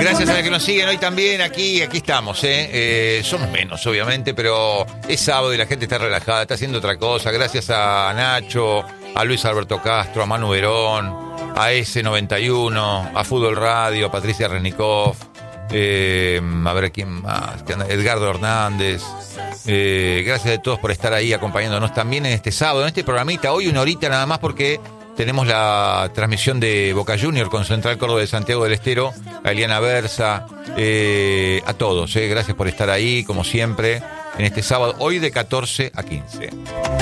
Gracias a los que nos siguen hoy también. Aquí estamos, somos menos, obviamente, pero es sábado y la gente está relajada, está haciendo otra cosa. Gracias a Nacho, a Luis Alberto Castro, a Manu Verón, a S91, a Fútbol Radio, a Patricia Resnikov, a ver quién más, Edgardo Hernández. Gracias a todos por estar ahí acompañándonos también en este sábado, en este programita. Hoy una horita nada más porque tenemos la transmisión de Boca Junior con Central Córdoba de Santiago del Estero, a Eliana Versa, a todos. Gracias por estar ahí, como siempre, en este sábado, hoy de 14 a 15.